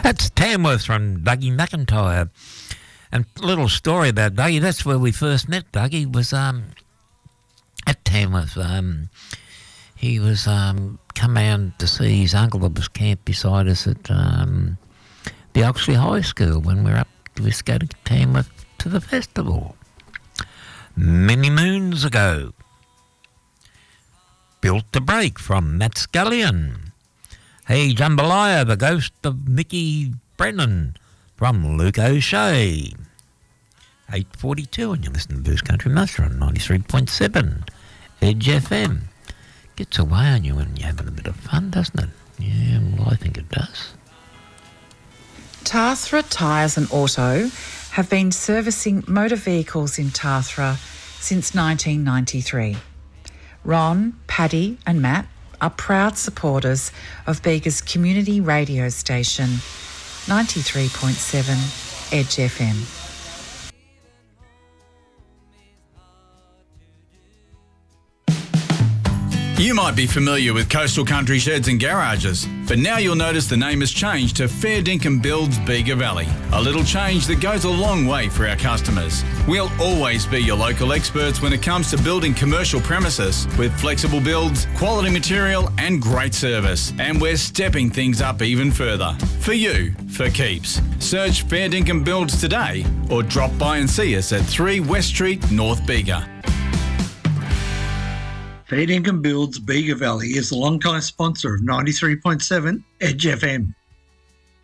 That's Tamworth from Dougie McIntyre. And a little story about Dougie, that's where we first met Dougie, was at Tamworth. He was come out to see his uncle that was camped beside us at the Oxley High School when we were up to go to Tamworth to the festival. Many moons ago. Built to Break from Matt Scullion. Hey Jambalaya, the ghost of Mickey Brennan from Luke O'Shea. 8:42 and you're listening to Boost Country Master on 93.7 Edge FM. Gets away on you when you're having a bit of fun, doesn't it? Yeah, well, I think it does. Tathra Tyres and Auto have been servicing motor vehicles in Tathra since 1993. Ron, Paddy and Matt are proud supporters of Bega's community radio station, 93.7 Edge FM. You might be familiar with Coastal Country Sheds and Garages, but now you'll notice the name has changed to Fair Dinkum Builds Bega Valley. A little change that goes a long way for our customers. We'll always be your local experts when it comes to building commercial premises with flexible builds, quality material and great service. And we're stepping things up even further. For you, for keeps. Search Fair Dinkum Builds today or drop by and see us at 3 West Street, North Bega. Fair Dinkum Builds Bega Valley is a long-time sponsor of 93.7 Edge FM.